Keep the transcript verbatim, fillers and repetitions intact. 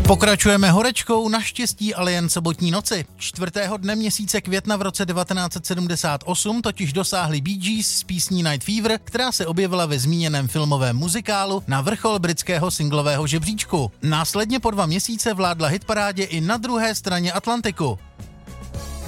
Pokračujeme horečkou, naštěstí ale jen sobotní noci. Čtvrtého dne měsíce května v roce devatenáct set sedmdesát osm totiž dosáhli Bee Gees s písní Night Fever, která se objevila ve zmíněném filmovém muzikálu na vrchol britského singlového žebříčku. Následně po dva měsíce vládla hitparádě i na druhé straně Atlantiku.